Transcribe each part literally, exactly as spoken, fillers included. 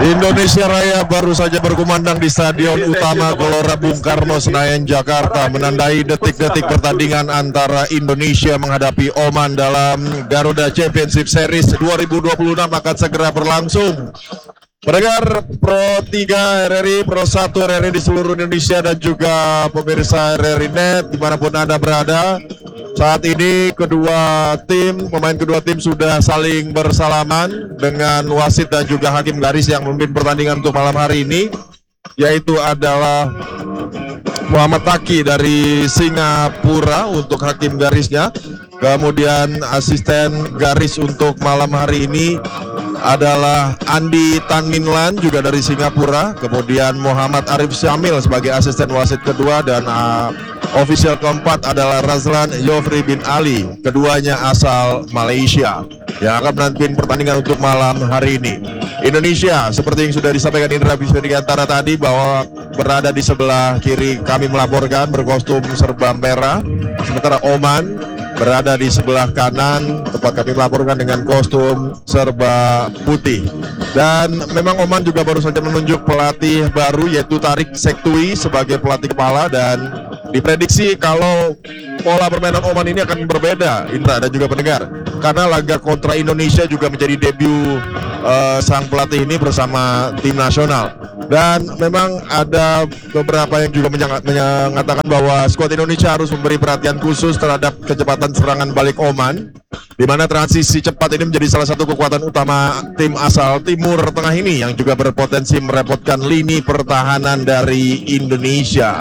Indonesia Raya baru saja berkumandang di Stadion Utama Gelora Bung Karno, Senayan, Jakarta, menandai detik-detik pertandingan antara Indonesia menghadapi Oman dalam Garuda Championship Series dua ribu dua puluh enam akan segera berlangsung. Pendengar Pro tiga R R I, Pro satu R R I di seluruh Indonesia dan juga pemirsa R R I Net dimanapun Anda berada. Saat ini kedua tim, pemain kedua tim sudah saling bersalaman dengan wasit dan juga hakim garis yang memimpin pertandingan untuk malam hari ini, yaitu adalah Muhammad Taki dari Singapura untuk hakim garisnya. Kemudian asisten garis untuk malam hari ini adalah Andi Tanminlan juga dari Singapura. Kemudian Muhammad Arif Syamil sebagai asisten wasit kedua, dan uh, official keempat adalah Razlan Yofri bin Ali, keduanya asal Malaysia, yang akan menantikan pertandingan untuk malam hari ini. Indonesia, seperti yang sudah disampaikan Indra Biswediantara tadi, bahwa berada di sebelah kiri kami melaporkan berkostum serba merah, sementara Oman berada di sebelah kanan tempat kami melaporkan dengan kostum serba putih. Dan memang Oman juga baru saja menunjuk pelatih baru, yaitu Tarik Sektui sebagai pelatih kepala, dan diprediksi kalau pola permainan Oman ini akan berbeda, Indra dan juga pendengar, karena laga kontra Indonesia juga menjadi debut uh, sang pelatih ini bersama tim nasional. Dan memang ada beberapa yang juga menyatakan bahwa skuad Indonesia harus memberi perhatian khusus terhadap kecepatan serangan balik Oman, di mana transisi cepat ini menjadi salah satu kekuatan utama tim asal Timur Tengah ini, yang juga berpotensi merepotkan lini pertahanan dari Indonesia.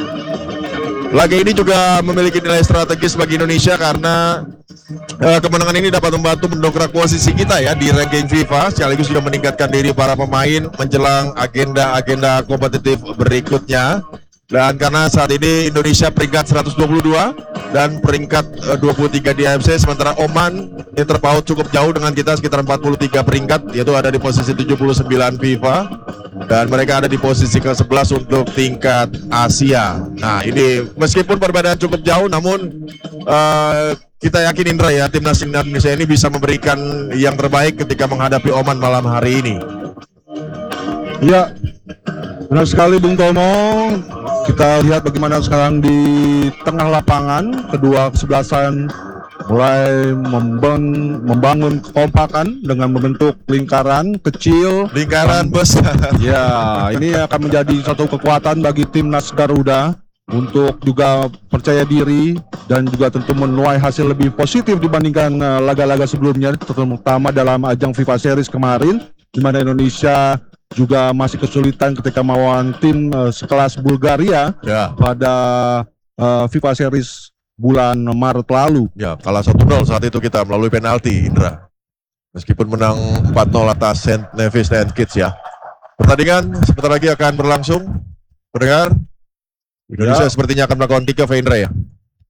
Laga ini juga memiliki nilai strategis bagi Indonesia karena uh, kemenangan ini dapat membantu mendongkrak posisi kita ya di ranking FIFA, sekaligus juga meningkatkan diri para pemain menjelang agenda-agenda kompetitif berikutnya. Dan karena saat ini Indonesia peringkat seratus dua puluh dua dan peringkat uh, dua puluh tiga di A F C, sementara Oman yang terpaut cukup jauh dengan kita sekitar empat puluh tiga peringkat, yaitu ada di posisi tujuh puluh sembilan FIFA, dan mereka ada di posisi ke sebelas untuk tingkat Asia. Nah ini meskipun perbedaan cukup jauh, namun uh, kita yakin Indra ya, timnas Indonesia ini bisa memberikan yang terbaik ketika menghadapi Oman malam hari ini. Ya, benar sekali Bung Tomo. Kita lihat bagaimana sekarang di tengah lapangan kedua kesebelasan mulai membangun, membangun kekompakan dengan membentuk lingkaran kecil, lingkaran besar. Ya, ini akan menjadi satu kekuatan bagi timnas Garuda untuk juga percaya diri dan juga tentu menuai hasil lebih positif dibandingkan uh, laga-laga sebelumnya, terutama dalam ajang FIFA Series kemarin, di mana Indonesia juga masih kesulitan ketika melawan tim uh, sekelas Bulgaria ya pada uh, FIFA Series bulan Maret lalu. Ya, kalah satu nol saat itu kita melalui penalti, Indra. Meskipun menang empat nol atas Saint Nevis and Kids ya. Pertandingan sebentar lagi akan berlangsung. Pendengar, Indonesia ya sepertinya akan melakukan kick off, Indra ya.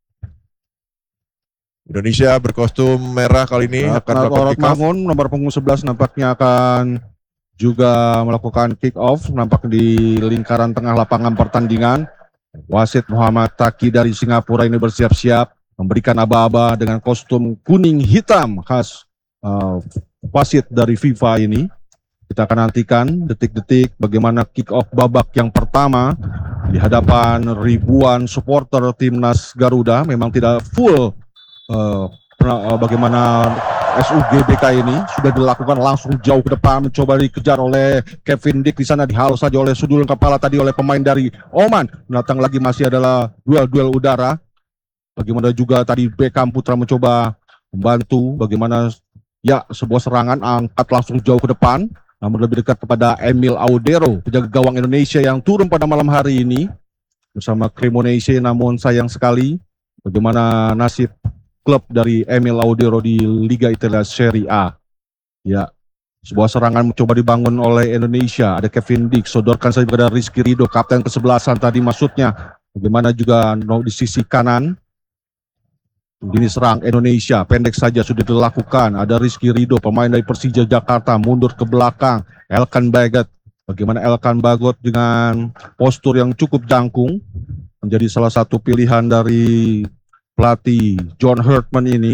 Indonesia berkostum merah kali ini nah, akan melakukan kick off. Nomor punggung sebelas nampaknya akan juga melakukan kick off, nampak di lingkaran tengah lapangan pertandingan. Wasit Muhammad Taki dari Singapura ini bersiap-siap memberikan aba-aba dengan kostum kuning hitam khas uh, wasit dari FIFA ini. Kita akan nantikan detik-detik bagaimana kick off babak yang pertama di hadapan ribuan supporter timnas Garuda. Memang tidak full uh, uh, bagaimana S U G B K ini sudah dilakukan langsung jauh ke depan, mencoba dikejar oleh Kevin Dick, di sana dihalau saja oleh sudulan kepala tadi oleh pemain dari Oman. Mendatang lagi masih adalah duel-duel udara. Bagaimana juga tadi Beckham Putra mencoba membantu bagaimana ya sebuah serangan angkat langsung jauh ke depan, namun lebih dekat kepada Emil Audero, penjaga gawang Indonesia yang turun pada malam hari ini bersama Cremonese. Namun sayang sekali bagaimana nasib klub dari Emil Audero di Liga Italia Serie A. Ya, sebuah serangan mencoba dibangun oleh Indonesia. Ada Kevin Dick, sodorkan saja kepada Rizky Ridho, kapten kesebelasan tadi maksudnya. Bagaimana juga di sisi kanan. Ini serang Indonesia, pendek saja sudah dilakukan. Ada Rizky Ridho, pemain dari Persija Jakarta, mundur ke belakang. Elkan Bagot, bagaimana Elkan Bagot dengan postur yang cukup jangkung, menjadi salah satu pilihan dari pelatih John Hurtman ini.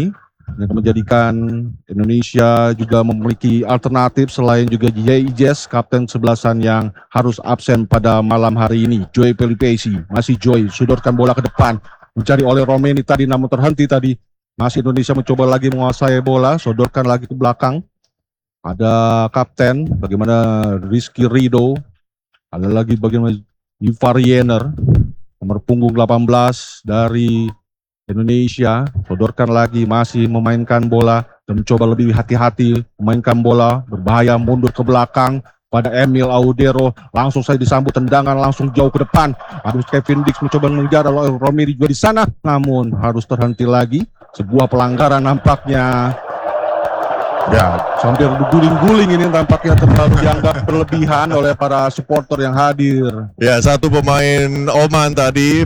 yang menjadikan Indonesia juga memiliki alternatif selain juga J I Jazz, kapten sebelasan yang harus absen pada malam hari ini. Joy Pelipesi, masih Joy, sudutkan bola ke depan, mencari oleh Romeni tadi namun terhenti tadi. Masih Indonesia mencoba lagi menguasai bola, sodorkan lagi ke belakang. Ada kapten, bagaimana Rizky Rido, ada lagi bagaimana Ivar Yener, nomor punggung delapan belas dari Indonesia, sodorkan lagi, masih memainkan bola dan mencoba lebih hati-hati, memainkan bola, berbahaya mundur ke belakang pada Emil Audero, langsung saya disambut tendangan langsung jauh ke depan. Harus Kevin Dix mencoba mengejar, lalu Romeri juga di sana, namun harus terhenti lagi. Sebuah pelanggaran nampaknya. Ya, sambil guling-guling ini tampaknya terlalu dianggap berlebihan oleh para supporter yang hadir. Ya, satu pemain Oman tadi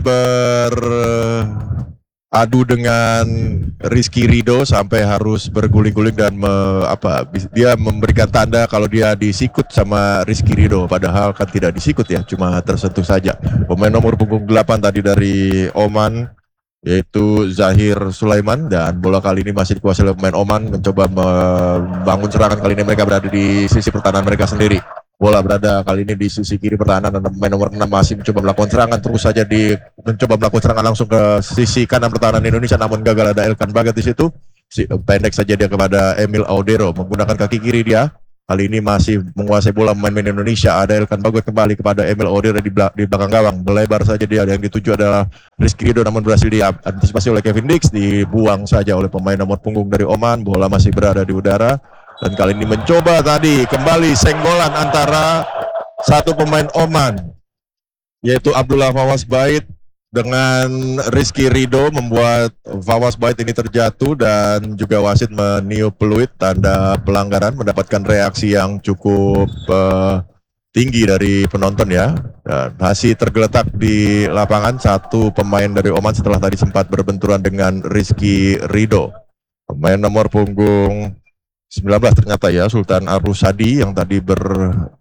beradu dengan Rizky Rido sampai harus berguling-guling dan me, apa dia memberikan tanda kalau dia disikut sama Rizky Rido, padahal kan tidak disikut ya, cuma tersentuh saja. Pemain nomor punggung delapan tadi dari Oman yaitu Zahir Sulaiman, dan bola kali ini masih dikuasai oleh pemain Oman, mencoba membangun serangan. Kali ini mereka berada di sisi pertahanan mereka sendiri. Bola berada kali ini di sisi kiri pertahanan dan pemain nomor enam masih mencoba melakukan serangan, terus saja di mencoba melakukan serangan langsung ke sisi kanan pertahanan Indonesia, namun gagal. Ada Elkan Bagat di situ. Si, pendek saja dia kepada Emil Audero, menggunakan kaki kiri dia. Kali ini masih menguasai bola pemain Indonesia. Ada Elkan Bagot kembali kepada Emil Audero di, belak di belakang gawang. Melebar saja dia. Yang dituju adalah Rizky Rido, namun berhasil diantisipasi oleh Kevin Dix. Dibuang saja oleh pemain nomor punggung dari Oman. Bola masih berada di udara. Dan kali ini mencoba tadi kembali senggolan antara satu pemain Oman, yaitu Abdullah Fawaz Bait dengan Rizky Rido, membuat Fawaz Bait ini terjatuh dan juga wasit meniup peluit tanda pelanggaran, mendapatkan reaksi yang cukup uh, tinggi dari penonton ya. Dan masih tergeletak di lapangan satu pemain dari Oman setelah tadi sempat berbenturan dengan Rizky Rido. Pemain nomor punggung sembilan belas ternyata ya, Sultan Arusadi yang tadi beradu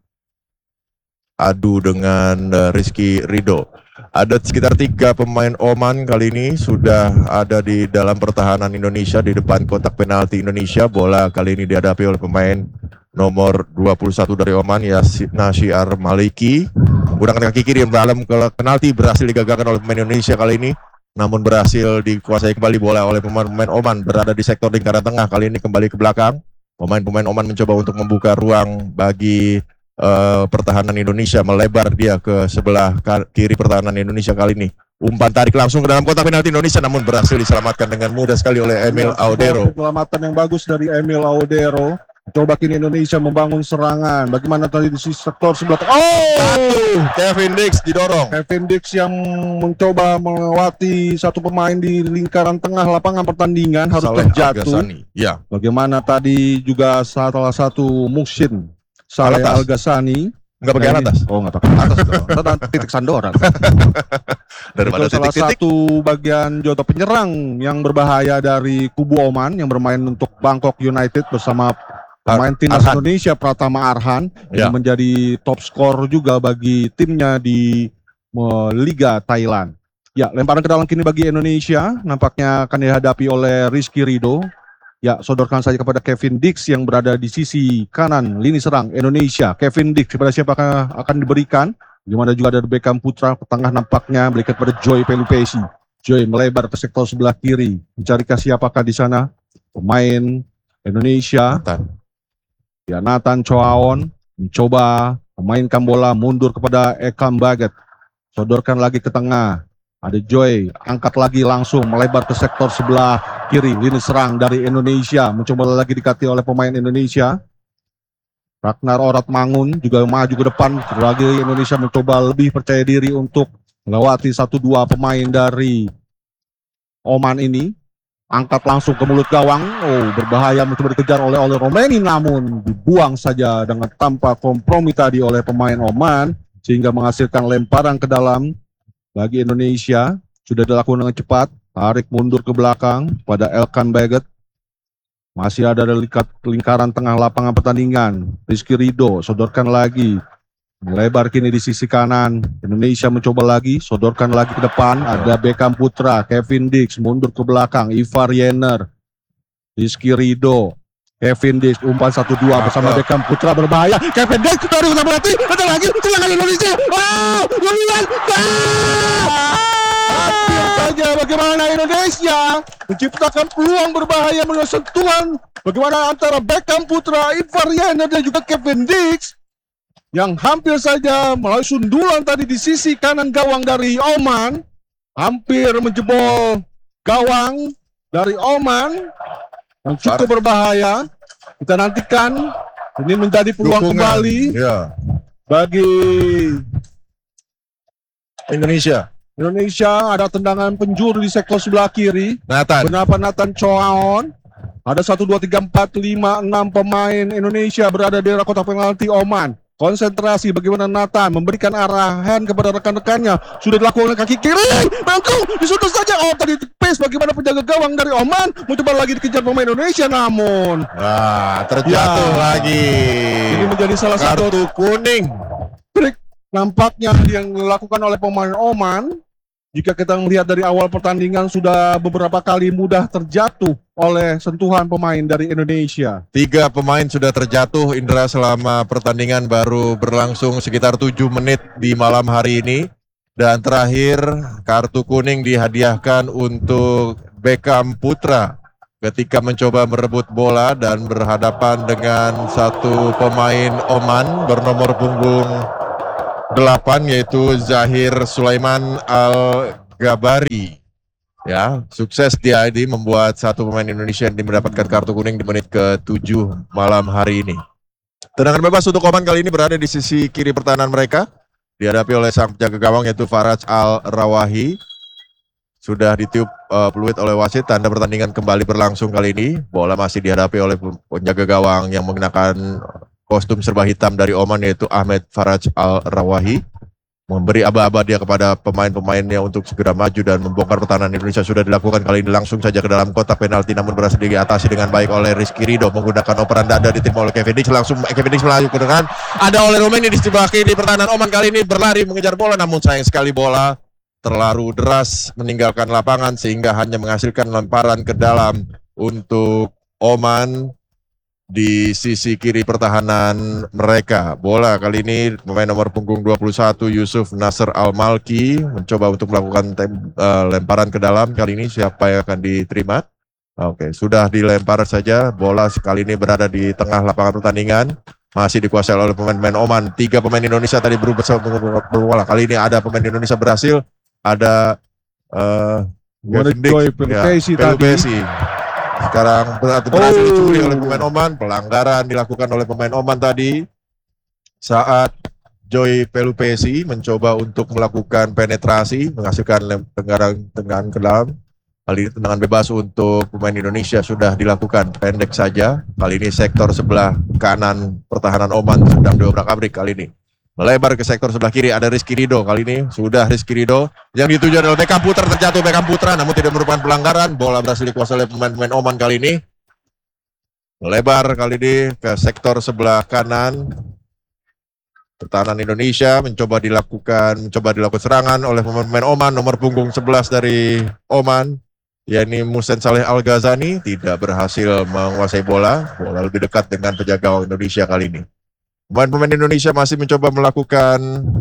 dengan uh, Rizky Rido. Ada sekitar tiga pemain Oman kali ini sudah ada di dalam pertahanan Indonesia di depan kotak penalti Indonesia. Bola kali ini dihadapi oleh pemain nomor dua puluh satu dari Oman, Yasina Syiar Maliki, menggunakan kaki kiri yang dalam ke penalti, berhasil digagalkan oleh pemain Indonesia kali ini, namun berhasil dikuasai kembali bola oleh pemain-pemain Oman. Berada di sektor lingkaran tengah, kali ini kembali ke belakang. Pemain-pemain Oman mencoba untuk membuka ruang bagi Uh, pertahanan Indonesia, melebar dia ke sebelah kiri pertahanan Indonesia kali ini. Umpan tarik langsung ke dalam kotak penalti Indonesia, namun berhasil diselamatkan dengan mudah sekali oleh Emil Audero. Penyelamatan yang bagus dari Emil Audero. Coba kini Indonesia membangun serangan. Bagaimana tadi di sisi sektor sebelah. Oh, Kevin Dix didorong. Kevin Dix yang mencoba melewati satu pemain di lingkaran tengah lapangan pertandingan harus Saleh terjatuh. Ya. Bagaimana tadi juga salah satu Muhsin Saleh Al-Ghasani nggak pakai atas. Oh, nggak pakai atas dong. Titik Sandora. Daripada salah titik -titik. Satu bagian jota penyerang yang berbahaya dari kubu Oman yang bermain untuk Bangkok United bersama pemain timnas Indonesia Pratama Arhan ya, yang menjadi top skor juga bagi timnya di uh, Liga Thailand. Ya, lemparan ke dalam kini bagi Indonesia nampaknya akan dihadapi oleh Rizky Rido. Ya, sodorkan saja kepada Kevin Dix yang berada di sisi kanan lini serang Indonesia. Kevin Dix kepada siapa akan diberikan? Dimana juga ada Beckham Putra ke tengah, nampaknya berikan kepada Joy Pelupesi. Joy melebar ke sektor sebelah kiri. Mencari siapakah di sana? Pemain Indonesia. Nathan. Ya, Nathan Choaon mencoba memainkan bola mundur kepada Ekam Bagat. Sodorkan lagi ke tengah. Ada Joy, angkat lagi langsung melebar ke sektor sebelah kiri, lini serang dari Indonesia, mencoba lagi dikati oleh pemain Indonesia. Ragnar Oratmangun juga maju ke depan, lagi Indonesia mencoba lebih percaya diri untuk melewati satu dua pemain dari Oman ini. Angkat langsung ke mulut gawang, oh berbahaya, mencoba dikejar oleh oleh Romeni, namun dibuang saja dengan tanpa kompromi tadi oleh pemain Oman, sehingga menghasilkan lemparan ke dalam. Bagi Indonesia, sudah dilakukan dengan cepat, tarik mundur ke belakang pada Elkan Bagat. Masih ada lingkaran tengah lapangan pertandingan. Rizky Rido, sodorkan lagi. Melebar kini di sisi kanan. Indonesia mencoba lagi, sodorkan lagi ke depan. Ada Beckham Putra, Kevin Dix, mundur ke belakang. Ivar Yener. Rizky Ridho, Kevin Dix, umpan satu dua bersama Beckham Putra berbahaya. Kevin Dix dari utama berarti, ada lagi, serangan Indonesia. Wow, gol! Hampir saja bagaimana Indonesia menciptakan peluang berbahaya melalui sentuhan. Bagaimana antara Beckham Putra, Ivar Yener dan juga Kevin Dix yang hampir saja melalui sundulan tadi di sisi kanan gawang dari Oman, hampir menjebol gawang dari Oman yang cukup berbahaya. Kita nantikan ini menjadi peluang Dukungan, kembali ya, bagi Indonesia. Indonesia. Ada tendangan penjuru di sektor sebelah kiri. Nathan. Benar Nathan Choaon. Ada satu, dua, tiga, empat, lima, enam pemain Indonesia berada di kotak penalti Oman. Konsentrasi bagaimana Nathan memberikan arahan kepada rekan-rekannya. Sudah dilakukan oleh kaki kiri. Langsung disuduh saja. Oh, tadi pace bagaimana penjaga gawang dari Oman. Mencoba lagi dikejar pemain Indonesia namun. Nah, terjatuh Ya. lagi. Ini menjadi salah satu Kartu kuning. trik nampaknya yang dilakukan oleh pemain Oman. Jika kita melihat dari awal pertandingan sudah beberapa kali mudah terjatuh oleh sentuhan pemain dari Indonesia. Tiga pemain sudah terjatuh, Indra, selama pertandingan baru berlangsung sekitar tujuh menit di malam hari ini. Dan terakhir, kartu kuning dihadiahkan untuk Beckham Putra ketika mencoba merebut bola dan berhadapan dengan satu pemain Oman bernomor punggung delapan, yaitu Zahir Sulaiman Al-Gabari. Ya, sukses dia ini membuat satu pemain Indonesia yang mendapatkan kartu kuning di menit ke tujuh malam hari ini. Tendangan bebas untuk Oman kali ini berada di sisi kiri pertahanan mereka, dihadapi oleh sang penjaga gawang yaitu Faraj Al-Rawahi. Sudah ditiup uh, peluit oleh wasit, tanda pertandingan kembali berlangsung kali ini. Bola masih dihadapi oleh penjaga gawang yang mengenakan kostum serba hitam dari Oman yaitu Ahmed Faraj Al-Rawahi. Memberi aba-aba dia kepada pemain-pemainnya untuk segera maju dan membongkar pertahanan Indonesia. Sudah dilakukan kali ini langsung saja ke dalam kotak penalti, namun berhasil diatasi dengan baik oleh Rizky Ridho menggunakan operan dada diterima oleh Kevin Dix. Langsung Kevin Dix melaju ke dengan ada oleh Romeni di sebelah kiri pertahanan Oman kali ini berlari mengejar bola, namun sayang sekali bola terlalu deras meninggalkan lapangan sehingga hanya menghasilkan lemparan ke dalam untuk Oman di sisi kiri pertahanan mereka. Bola kali ini pemain nomor punggung dua puluh satu Yusuf Nasr Al-Malki mencoba untuk melakukan tem, uh, lemparan ke dalam. Kali ini siapa yang akan diterima? Oke, sudah dilempar saja. Bola sekali ini berada di tengah lapangan pertandingan. Masih dikuasai oleh pemain-pemain Oman. Tiga pemain Indonesia tadi berubah berbola. Kali ini ada pemain Indonesia berhasil. Ada uh, Joy Pelupesi tadi. Sekarang berhasil oh. dicuri oleh pemain Oman. Pelanggaran dilakukan oleh pemain Oman tadi saat Joy Pelupesi mencoba untuk melakukan penetrasi, menghasilkan tendangan ke dalam. Kali ini tendangan bebas untuk pemain Indonesia sudah dilakukan, pendek saja. Kali ini sektor sebelah kanan pertahanan Oman sedang diobrak-abrik kali ini. Melebar ke sektor sebelah kiri, ada Rizky Ridho. Kali ini sudah Rizky Ridho yang dituju adalah Beckham Putra, terjatuh Beckham Putra namun tidak merupakan pelanggaran. Bola berhasil dikuasai oleh pemain-pemain Oman kali ini. Melebar kali ini ke sektor sebelah kanan. Pertahanan Indonesia mencoba dilakukan mencoba dilakukan serangan oleh pemain-pemain Oman. Nomor punggung sebelas dari Oman, yakni Musen Saleh Al-Ghazani, tidak berhasil menguasai bola. Bola lebih dekat dengan penjaga gawang Indonesia kali ini. Pemain-pemain Indonesia masih mencoba melakukan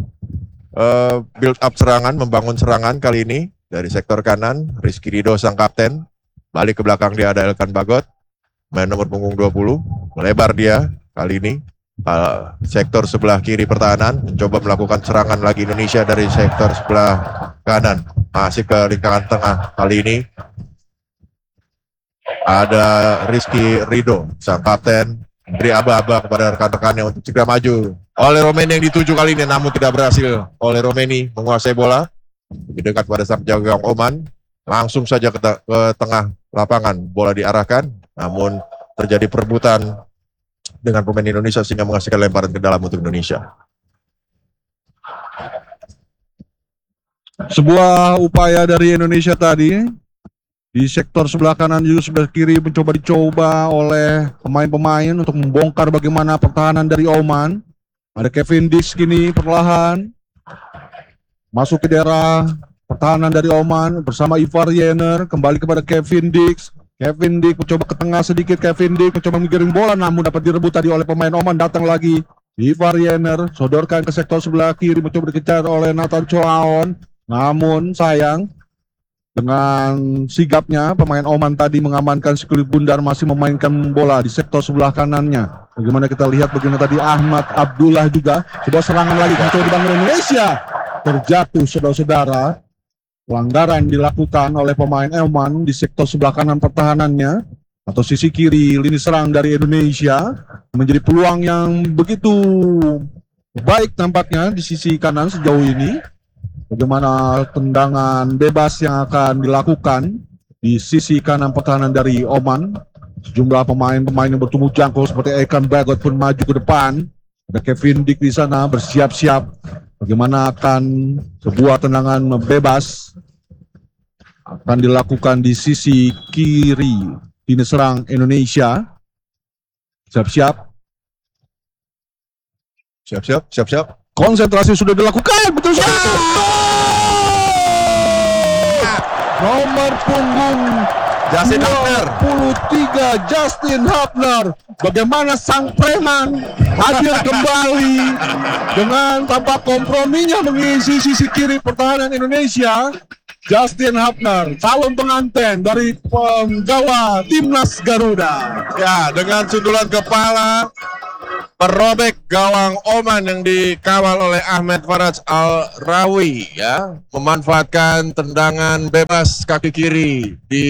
uh, build up serangan, membangun serangan kali ini dari sektor kanan. Rizky Ridho sang kapten, balik ke belakang dia ada Elkan Bagot, main nomor punggung dua puluh, melebar dia kali ini. Uh, sektor sebelah kiri pertahanan, mencoba melakukan serangan lagi Indonesia dari sektor sebelah kanan. Masih ke lingkaran tengah kali ini. Ada Rizky Ridho, sang kapten, beri aba-aba kepada rekan-rekannya untuk segera maju. Oleh Romeni yang dituju kali ini, namun tidak berhasil. Oleh Romeni menguasai bola, lebih dekat pada sang penjaga gawang Oman. Langsung saja ke, ke tengah lapangan, bola diarahkan, namun terjadi perebutan dengan pemain Indonesia sehingga menghasilkan lemparan ke dalam untuk Indonesia. Sebuah upaya dari Indonesia tadi. Di sektor sebelah kanan juga sebelah kiri mencoba dicoba oleh pemain-pemain untuk membongkar bagaimana pertahanan dari Oman. Ada Kevin Dix kini perlahan masuk ke daerah pertahanan dari Oman bersama Ivar Yener, kembali kepada Kevin Dix. Kevin Dick mencoba ke tengah sedikit. Kevin Dick mencoba menggiring bola, namun dapat direbut tadi oleh pemain Oman. Datang lagi Ivar Yener, sodorkan ke sektor sebelah kiri, mencoba dikejar oleh Nathan Choaon. Namun sayang, dengan sigapnya pemain Oman tadi mengamankan si kulit bundar, masih memainkan bola di sektor sebelah kanannya. Bagaimana kita lihat bagaimana tadi Ahmad Abdullah juga sebuah serangan lagi mencoba dibangun Indonesia. Terjatuh saudara-saudara. Pelanggaran dilakukan oleh pemain Oman di sektor sebelah kanan pertahanannya atau sisi kiri lini serang dari Indonesia. Menjadi peluang yang begitu baik nampaknya di sisi kanan sejauh ini. Bagaimana tendangan bebas yang akan dilakukan di sisi kanan pertahanan dari Oman. Sejumlah pemain-pemain yang bertumbuh jangkau seperti Ekan Bagot pun maju ke depan. Ada Kevin Dick di sana bersiap-siap. Bagaimana akan sebuah tendangan bebas akan dilakukan di sisi kiri lini serang Indonesia. Siap-siap. Siap-siap, siap-siap. Konsentrasi sudah dilakukan, betul sekali. Nomor punggung Justin Hapner. dua puluh tiga Justin Hapner. Bagaimana sang preman hadir kembali dengan tanpa komprominya mengisi sisi kiri pertahanan Indonesia. Justin Hapner, calon pengantin dari penggawa Timnas Garuda. Ya, dengan sundulan kepala perobek gawang Oman yang dikawal oleh Ahmed Faraj Al-Rawi, ya, memanfaatkan tendangan bebas kaki kiri di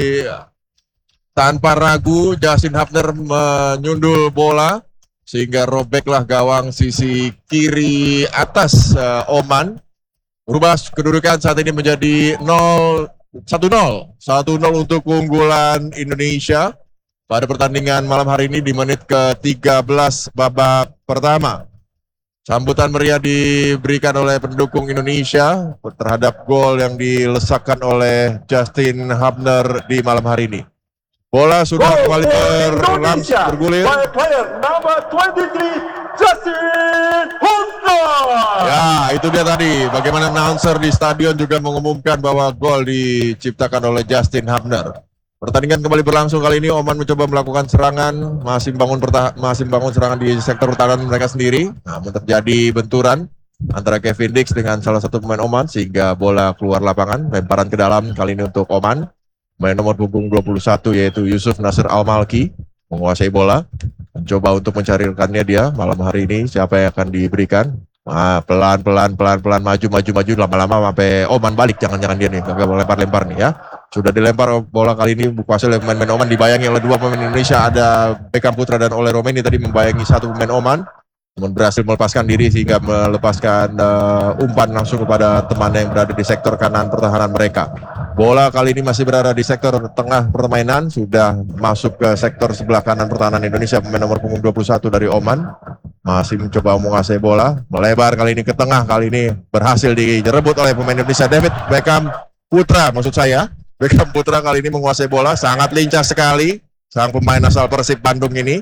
tanpa ragu. Justin Hapner menyundul bola sehingga robeklah gawang sisi kiri atas uh, Oman. Berubah kedudukan saat ini menjadi nol satu nol satu nol untuk keunggulan Indonesia pada pertandingan malam hari ini di menit ke tiga belas babak pertama. Sambutan meriah diberikan oleh pendukung Indonesia terhadap gol yang dilesakkan oleh Justin Hapner di malam hari ini. Bola sudah kembali berlangsung bergulir. Player number twenty-three, Justin Hapner. Ya, itu dia tadi. Bagaimana announcer di stadion juga mengumumkan bahwa gol diciptakan oleh Justin Hapner. Pertandingan kembali berlangsung kali ini. Oman mencoba melakukan serangan, masih membangun pertah- masih membangun serangan di sektor pertahanan mereka sendiri. Namun terjadi benturan antara Kevin Dick dengan salah satu pemain Oman sehingga bola keluar lapangan. Lemparan ke dalam kali ini untuk Oman. Pemain nomor punggung dua puluh satu yaitu Yusuf Nasir Al-Malki menguasai bola, mencoba untuk mencari rekannya dia malam hari ini. Siapa yang akan diberikan? Ah, pelan pelan pelan pelan maju maju maju lama-lama sampai Oman balik. Jangan-jangan dia nih gagal lempar-lempar nih ya. Sudah dilempar bola kali ini dikuasai oleh pemain-pemain Oman, dibayangi oleh dua pemain Indonesia. Ada Beckham Putra dan Ole Romeni tadi membayangi satu pemain Oman, namun berhasil melepaskan diri sehingga melepaskan uh, umpan langsung kepada temannya yang berada di sektor kanan pertahanan mereka. Bola kali ini masih berada di sektor tengah permainan, sudah masuk ke sektor sebelah kanan pertahanan Indonesia. Pemain nomor punggung dua puluh satu dari Oman masih mencoba menguasai bola, melebar kali ini ke tengah, kali ini berhasil direbut oleh pemain Indonesia. David Beckham Putra maksud saya. Beckham Putra kali ini menguasai bola, sangat lincah sekali sang pemain asal Persib Bandung ini.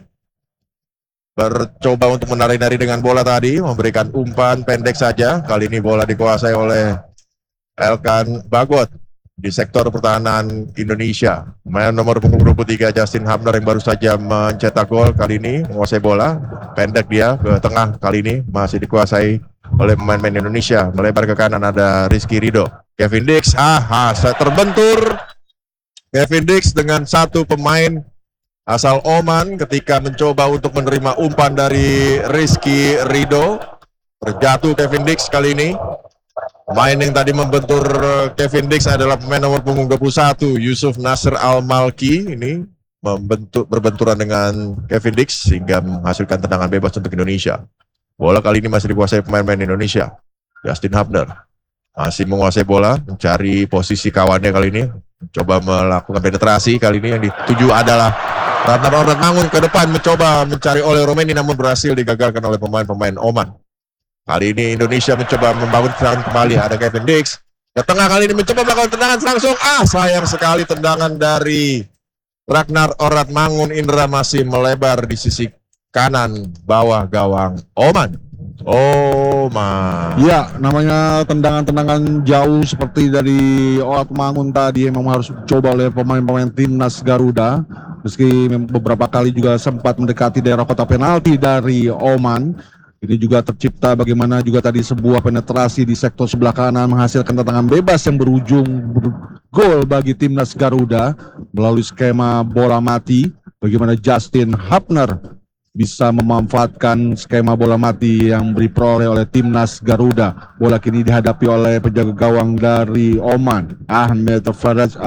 Bercoba untuk menari-nari dengan bola tadi, memberikan umpan pendek saja. Kali ini bola dikuasai oleh Elkan Bagot di sektor pertahanan Indonesia. Pemain nomor punggung dua puluh tiga Justin Hapner yang baru saja mencetak gol kali ini menguasai bola. Pendek dia ke tengah, kali ini masih dikuasai oleh pemain-pemain Indonesia. Melebar ke kanan ada Rizky Ridho. Kevin Dick, ah, ah terbentur. Kevin Dick dengan satu pemain asal Oman ketika mencoba untuk menerima umpan dari Rizky Ridho. Terjatuh Kevin Dick kali ini. Pemain yang tadi membentur Kevin Dick adalah pemain nomor punggung dua puluh satu Yusuf Nasir Al-Malki. Ini membentuk berbenturan dengan Kevin Dick sehingga menghasilkan tendangan bebas untuk Indonesia. Bola kali ini masih dikuasai pemain-pemain Indonesia. Justin Hapner masih menguasai bola, mencari posisi kawannya kali ini, coba melakukan penetrasi. Kali ini yang dituju adalah Ratna Ronald Mangun ke depan, mencoba mencari Ole Romeni, namun berhasil digagalkan oleh pemain-pemain Oman. Kali ini Indonesia mencoba membangun serangan kembali, ada Kevin Dick ke tengah, kali ini mencoba melakukan tendangan langsung. Ah, sayang sekali tendangan dari Ragnar Orat Mangun Indra masih melebar di sisi kanan bawah gawang Oman. Oman. Ya, namanya tendangan-tendangan jauh seperti dari Orat Mangun tadi memang harus coba oleh pemain-pemain timnas Garuda. Meski beberapa kali juga sempat mendekati daerah kotak penalti dari Oman. Ini juga tercipta bagaimana juga tadi sebuah penetrasi di sektor sebelah kanan menghasilkan tendangan bebas yang berujung gol bagi timnas Garuda melalui skema bola mati. Bagaimana Justin Hapner bisa memanfaatkan skema bola mati yang diperoleh oleh timnas Garuda. Bola kini dihadapi oleh penjaga gawang dari Oman, Ahmed Faraj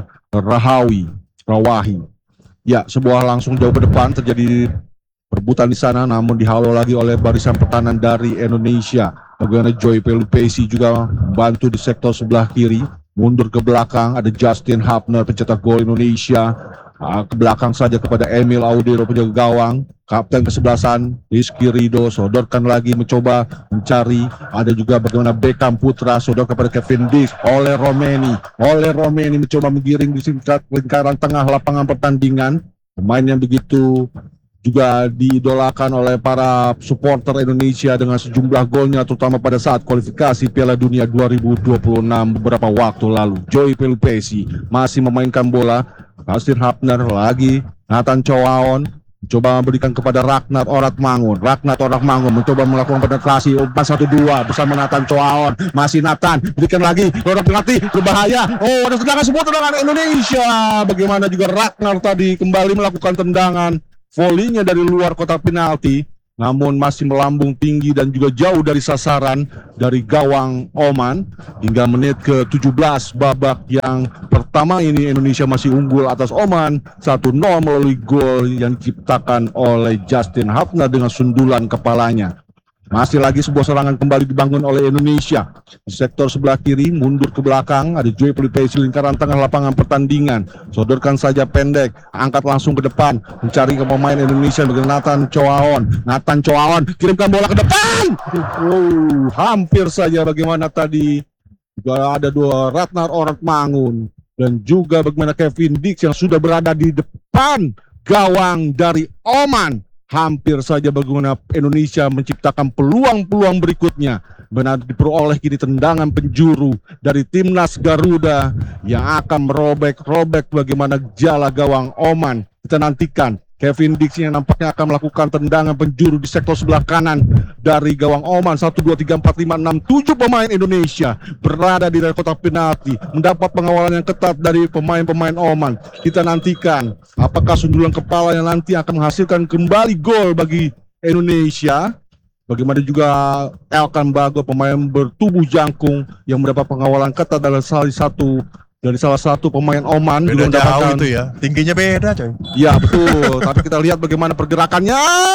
Al-Rahawi. Rawahi. Ya, sebuah langsung jauh ke depan terjadi perebutan di sana, namun dihalau lagi oleh barisan pertahanan dari Indonesia. Bagaimana Joy Pelupesi juga bantu di sektor sebelah kiri, mundur ke belakang. Ada Justin Hapner pencetak gol Indonesia. Uh, ke belakang saja kepada Emil Audero penjaga gawang, kapten kesebelasan Rizky Rido sodorkan lagi mencoba mencari. Ada juga bagaimana Beckham Putra sodor kepada Kevin Dix. Oleh Romeni, oleh Romeni mencoba menggiring di singkat lingkaran tengah lapangan pertandingan. Pemain yang begitu juga diidolakan oleh para supporter Indonesia dengan sejumlah golnya terutama pada saat kualifikasi Piala Dunia dua ribu dua puluh enam beberapa waktu lalu. Joy Pelupesi masih memainkan bola. Justin Hapner lagi, Nathan Chowaon coba memberikan kepada Ragnar Orat Mangun. Ragnar Orat Mangun mencoba melakukan penetrasi empat satu dua bersama Nathan Chowaon. Masih Nathan, berikan lagi, Orat penalti, berbahaya. Oh, ada tendangan semua tendangan Indonesia. Bagaimana juga Ragnar tadi kembali melakukan tendangan volley-nya dari luar kotak penalti, namun masih melambung tinggi dan juga jauh dari sasaran dari gawang Oman. Hingga menit ke tujuh belas babak yang pertama ini Indonesia masih unggul atas Oman satu nol melalui gol yang diciptakan oleh Justin Hapner dengan sundulan kepalanya. Masih lagi sebuah serangan kembali dibangun oleh Indonesia. Di sektor sebelah kiri, mundur ke belakang, ada Joy Pelupesi lingkaran tengah lapangan pertandingan. Sodorkan saja pendek, angkat langsung ke depan, mencari ke pemain Indonesia dengan Nathan Chowaon. Nathan Chowaon, kirimkan bola ke depan. Oh, hampir saja bagaimana tadi. Juga ada dua Ragnar Orat Mangun. Dan juga bagaimana Kevin Dix yang sudah berada di depan gawang dari Oman. Hampir saja bagaimana Indonesia menciptakan peluang-peluang berikutnya. Benar diperoleh kini tendangan penjuru dari timnas Garuda yang akan merobek-robek bagaimana jala gawang Oman. Kita nantikan Kevin Dix yang nampaknya akan melakukan tendangan penjuru di sektor sebelah kanan dari gawang Oman. Satu, dua, tiga, empat, lima, enam, tujuh pemain Indonesia berada di dalam kotak penalti, mendapat pengawalan yang ketat dari pemain-pemain Oman. Kita nantikan apakah sundulan kepala yang nanti akan menghasilkan kembali gol bagi Indonesia. Bagaimana juga Elkan Bagot, pemain bertubuh jangkung yang mendapat pengawalan ketat dari salah satu dari salah satu pemain Oman. Beda juga jauh mendapatkan, itu ya, tingginya beda coy. ya betul, tapi kita lihat bagaimana pergerakannya.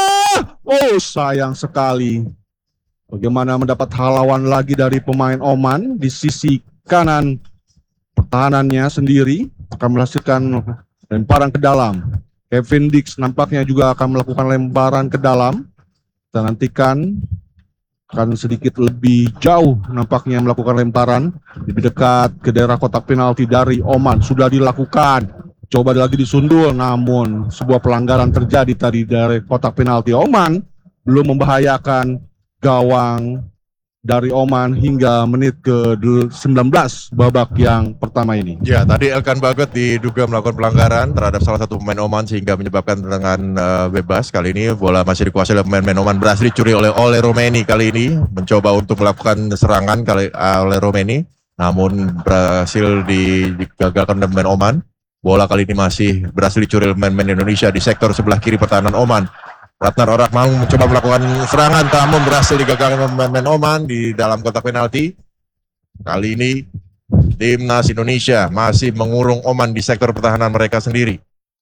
Oh, sayang sekali. Bagaimana mendapat halauan lagi dari pemain Oman di sisi kanan pertahanannya sendiri, akan menghasilkan lemparan ke dalam. Kevin Dix nampaknya juga akan melakukan lemparan ke dalam. Kita nantikan akan sedikit lebih jauh nampaknya melakukan lemparan lebih dekat ke daerah kotak penalti dari Oman. Sudah dilakukan, coba lagi disundul, namun sebuah pelanggaran terjadi tadi dari kotak penalti Oman. Belum membahayakan gawang dari Oman hingga menit ke sembilan belas babak yang pertama ini. Ya, tadi Elkan Bagot diduga melakukan pelanggaran terhadap salah satu pemain Oman sehingga menyebabkan tendangan uh, bebas. Kali ini bola masih dikuasai oleh pemain-pemain Oman, berhasil dicuri oleh oleh Romeni kali ini, mencoba untuk melakukan serangan kali uh, oleh Romeni, namun berhasil digagalkan oleh pemain Oman. Bola kali ini masih berhasil dicuri oleh pemain-pemain Indonesia di sektor sebelah kiri pertahanan Oman. Ragnar Orat Mangun mencoba melakukan serangan, namun berhasil digagalkan oleh pemain Oman di dalam kotak penalti. Kali ini timnas Indonesia masih mengurung Oman di sektor pertahanan mereka sendiri.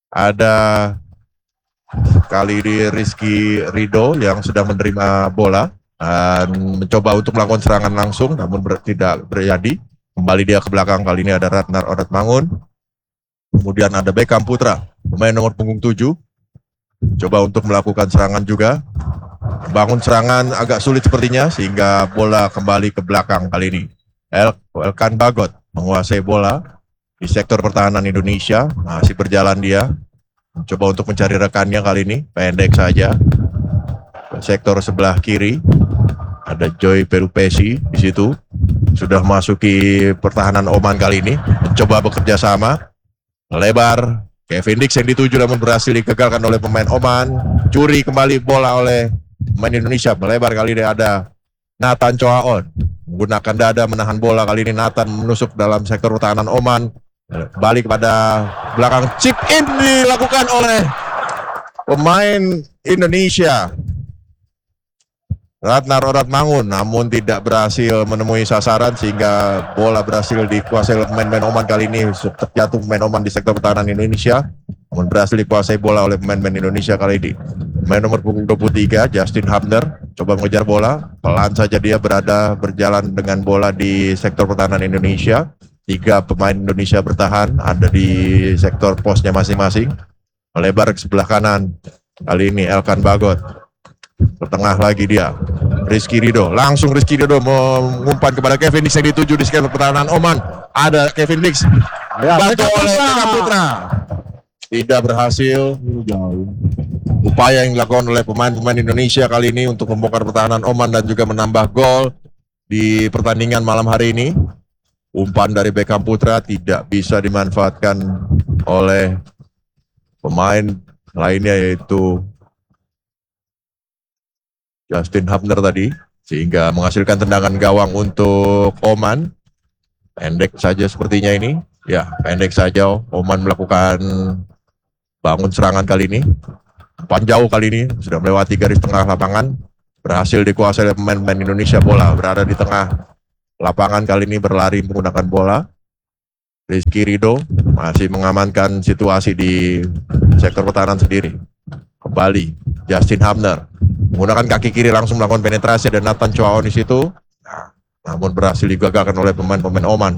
Ada kali ini Rizky Rido yang sudah menerima bola dan mencoba untuk melakukan serangan langsung, namun ber, tidak terjadi. Kembali dia ke belakang, kali ini ada Ragnar Orat Mangun. Kemudian ada Beckham Putra, pemain nomor punggung tujuh. Coba untuk melakukan serangan juga. Bangun serangan agak sulit sepertinya sehingga bola kembali ke belakang kali ini. El Elkan Bagot menguasai bola di sektor pertahanan Indonesia. Masih berjalan dia. Coba untuk mencari rekannya kali ini. Pendek saja. Sektor sebelah kiri. Ada Joy Perupesi di situ. Sudah masuki pertahanan Oman kali ini. Mencoba bekerja sama. Lebar. Kevin Dix yang dituju namun berhasil digagalkan oleh pemain Oman. Curi kembali bola oleh pemain Indonesia. Melebar kali ini ada Nathan Choaon. Menggunakan dada menahan bola kali ini. Nathan menusuk dalam sektor pertahanan Oman. Balik pada belakang. Chip in dilakukan oleh pemain Indonesia. Ratna Roratmangun namun tidak berhasil menemui sasaran sehingga bola berhasil dikuasai oleh pemain-pemain Oman kali ini. Terjatuh pemain Oman di sektor pertahanan Indonesia namun berhasil dikuasai bola oleh pemain-pemain Indonesia kali ini. Pemain nomor punggung dua puluh tiga Justin Hubner coba mengejar bola, pelan saja dia berada berjalan dengan bola di sektor pertahanan Indonesia. Tiga pemain Indonesia bertahan ada di sektor posnya masing-masing. Melebar ke sebelah kanan kali ini Elkan Bagot. Bertengah lagi dia Rizky Ridho, langsung Rizky Ridho mengumpan kepada Kevin Dix yang dituju di sektor pertahanan Oman. Ada Kevin Dix Ya, bantu oleh Beckham Putra, tidak berhasil. Upaya yang dilakukan oleh pemain-pemain Indonesia kali ini untuk membongkar pertahanan Oman dan juga menambah gol di pertandingan malam hari ini. Umpan dari Beckham Putra tidak bisa dimanfaatkan oleh pemain lainnya yaitu Justin Hubner tadi, sehingga menghasilkan tendangan gawang untuk Oman. Pendek saja sepertinya ini. Ya, pendek saja Oman melakukan bangun serangan kali ini. Umpan jauh kali ini, sudah melewati garis tengah lapangan. Berhasil dikuasai oleh pemain-pemain Indonesia. Bola berada di tengah lapangan kali ini, berlari menggunakan bola. Rizky Ridho masih mengamankan situasi di sektor pertahanan sendiri. Kembali Justin Hubner menggunakan kaki kiri langsung melakukan penetrasi dan Nathan Choaon di situ. Nah, namun berhasil digagalkan oleh pemain-pemain Oman.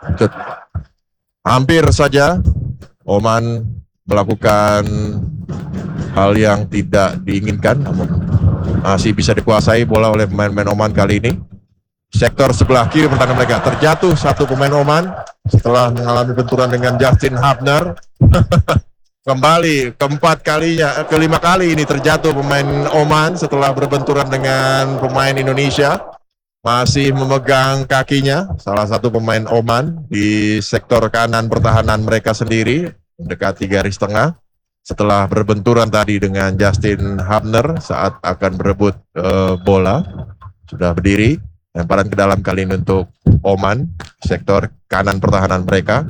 Hampir saja Oman melakukan hal yang tidak diinginkan, namun masih bisa dikuasai bola oleh pemain-pemain Oman kali ini. Sektor sebelah kiri pertahanan mereka terjatuh satu pemain Oman setelah mengalami benturan dengan Justin Hubner. Kembali keempat kalinya, kelima kali ini terjatuh pemain Oman setelah berbenturan dengan pemain Indonesia. Masih memegang kakinya salah satu pemain Oman di sektor kanan pertahanan mereka sendiri, mendekati garis tengah. Setelah berbenturan tadi dengan Justin Hubner saat akan berebut uh, bola, sudah berdiri. Lemparan ke dalam kali ini untuk Oman, sektor kanan pertahanan mereka.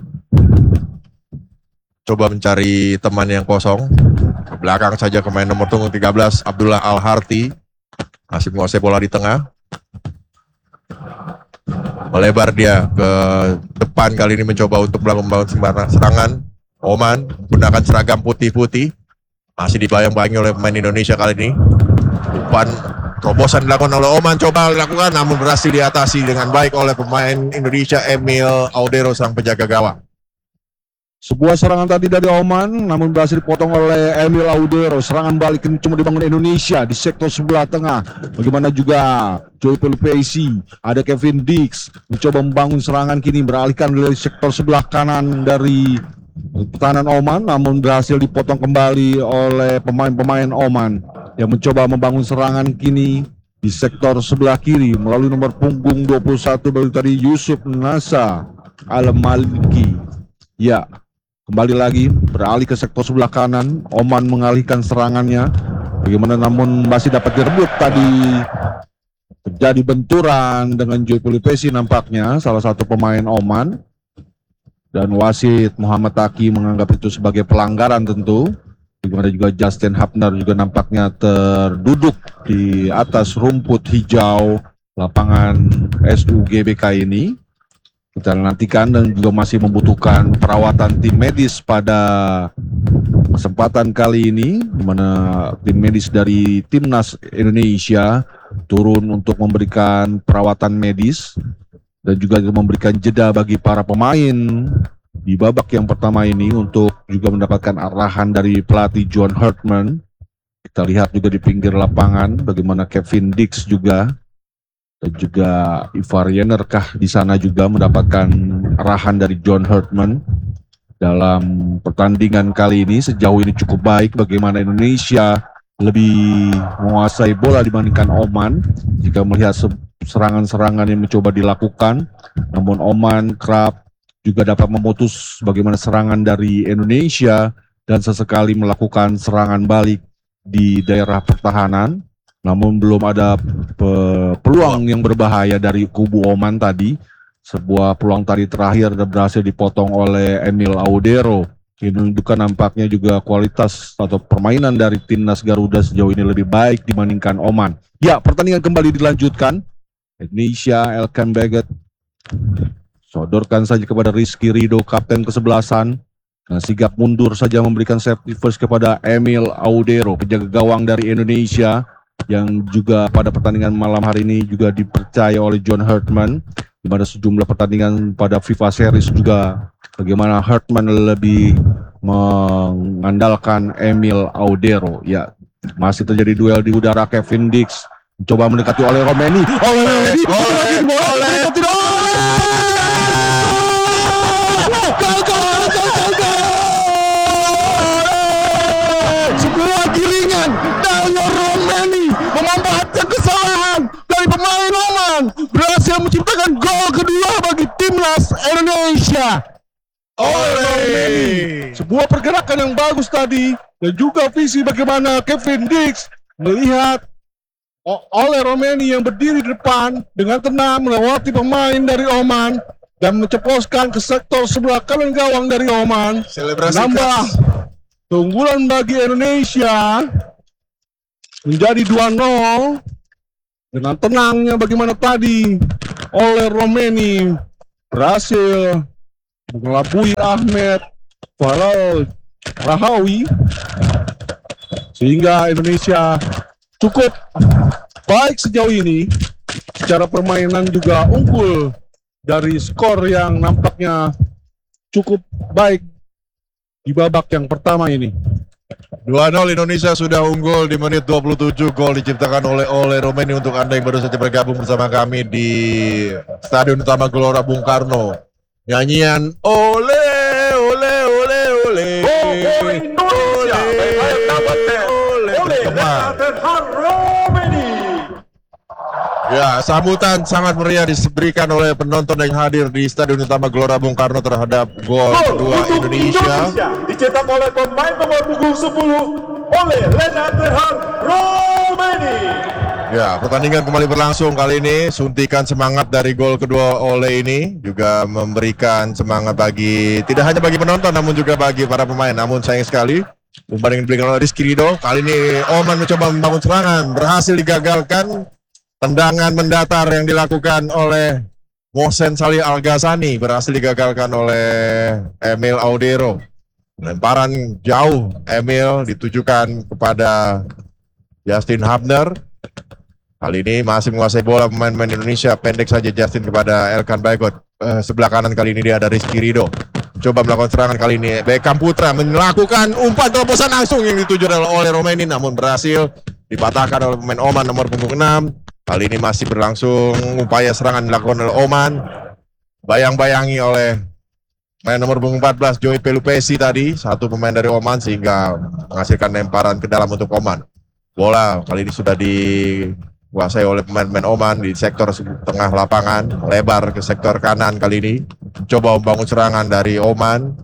Coba mencari teman yang kosong. Ke belakang saja pemain nomor punggung tiga belas Abdullah Al-Harti. Masih menguasai bola di tengah. Melebar dia ke depan kali ini mencoba untuk melakukan serangan. Oman menggunakan seragam putih-putih. Masih dibayang-bayangi oleh pemain Indonesia kali ini. Umpan terobosan dilakukan oleh Oman. Coba dilakukan namun berhasil diatasi dengan baik oleh pemain Indonesia Emil Audero sang penjaga gawang. Sebuah serangan tadi dari Oman, namun berhasil dipotong oleh Emil Audero. Serangan balik ini cuma dibangun Indonesia di sektor sebelah tengah. Bagaimana juga Joy Pelupesi, ada Kevin Dix mencoba membangun serangan kini beralihkan dari sektor sebelah kanan dari pertahanan Oman, namun berhasil dipotong kembali oleh pemain-pemain Oman yang mencoba membangun serangan kini di sektor sebelah kiri melalui nomor punggung dua puluh satu baru tadi Yusuf Nasa Al-Maliki. Ya, kembali lagi beralih ke sektor sebelah kanan. Oman mengalihkan serangannya. Bagaimana namun masih dapat direbut tadi. Terjadi benturan dengan Joy Pelupesi nampaknya salah satu pemain Oman. Dan wasit Muhammad Taki menganggap itu sebagai pelanggaran tentu. Bagaimana juga Justin Hubner juga nampaknya terduduk di atas rumput hijau lapangan S U G B K ini. Kita nantikan dan juga masih membutuhkan perawatan tim medis pada kesempatan kali ini, di mana tim medis dari Timnas Indonesia turun untuk memberikan perawatan medis dan juga memberikan jeda bagi para pemain di babak yang pertama ini untuk juga mendapatkan arahan dari pelatih John Hartman. Kita lihat juga di pinggir lapangan bagaimana Kevin Dix juga dan juga Ivar Yenerkah di sana juga mendapatkan arahan dari John Hartman dalam pertandingan kali ini. Sejauh ini cukup baik bagaimana Indonesia lebih menguasai bola dibandingkan Oman. jika melihat se- serangan-serangan yang mencoba dilakukan, namun Oman kerap juga dapat memutus bagaimana serangan dari Indonesia dan sesekali melakukan serangan balik di daerah pertahanan. Namun belum ada pe- peluang yang berbahaya dari kubu Oman tadi. Sebuah peluang tadi terakhir dan berhasil dipotong oleh Emil Audero. Ini menunjukkan nampaknya juga kualitas atau permainan dari timnas Garuda sejauh ini lebih baik dibandingkan Oman. Ya, pertandingan kembali dilanjutkan. Indonesia, Elkan Bagot sodorkan saja kepada Rizky Ridho, kapten kesebelasan. Nah, sigap mundur saja memberikan safety first kepada Emil Audero, penjaga gawang dari Indonesia yang juga pada pertandingan malam hari ini juga dipercaya oleh John Hartman, di mana sejumlah pertandingan pada FIFA Series juga bagaimana Hartman lebih mengandalkan Emil Audero. Ya, masih terjadi duel di udara. Kevin Dix mencoba mendekati oleh Romeni. Oleh Romeni, oleh oleh sebuah giringan dari Romeni memanfaatkan kesalahan dari pemain Oman, berhasil menciptakan gol kedua bagi timnas Indonesia. Oleh sebuah pergerakan yang bagus tadi dan juga visi bagaimana Kevin Dix melihat o- oleh Romeni yang berdiri di depan dengan tenang melewati pemain dari Oman dan menceploskan ke sektor sebelah kanan gawang dari Oman. Selebrasi Nambah keunggulan bagi Indonesia menjadi dua nol dengan tenangnya bagaimana tadi oleh Romeni berhasil mengelabui Ahmed Farel Rahawi sehingga Indonesia cukup baik sejauh ini, secara permainan juga unggul dari skor yang nampaknya cukup baik di babak yang pertama ini. dua nol Indonesia sudah unggul di menit dua puluh tujuh. Gol diciptakan oleh oleh Romeni. Untuk Anda yang baru saja bergabung bersama kami di Stadion Utama Gelora Bung Karno, nyanyian ole ole ole ole Gol Indonesia berhasil dapatkan oleh Renatan Romeni. Ya, sambutan sangat meriah diberikan oleh penonton yang hadir di Stadion Utama Gelora Bung Karno terhadap gol Gol kedua untuk Indonesia. Indonesia dicetak oleh pemain nomor punggung sepuluh oleh Renatan Romeni. Ya, pertandingan kembali berlangsung. Kali ini suntikan semangat dari gol kedua oleh ini juga memberikan semangat bagi tidak hanya bagi penonton namun juga bagi para pemain. Namun sayang sekali umpan yang diberikan oleh Rizky Ridho. Kali ini Oman mencoba membangun serangan, berhasil digagalkan. Tendangan mendatar yang dilakukan oleh Mohsen Salih Al-Ghazani berhasil digagalkan oleh Emil Audero. Lemparan jauh Emil ditujukan kepada Justin Hubner. Kali ini masih menguasai bola pemain-pemain Indonesia. Pendek saja Justin kepada Elkan Bagot. Eh, sebelah kanan kali ini dia ada Rizky Ridho. Coba melakukan serangan kali ini. Beckham Putra melakukan umpan terobosan langsung yang dituju oleh Romeni. Namun berhasil dipatahkan oleh pemain Oman nomor punggung enam. Kali ini masih berlangsung upaya serangan dilakukan oleh Oman. Bayang-bayangi oleh pemain nomor punggung empat belas Joey Pelupesi tadi. Satu pemain dari Oman sehingga menghasilkan lemparan ke dalam untuk Oman. Bola kali ini sudah dikuasai oleh pemain-pemain Oman di sektor tengah lapangan. Lebar ke sektor kanan kali ini. Coba membangun serangan dari Oman.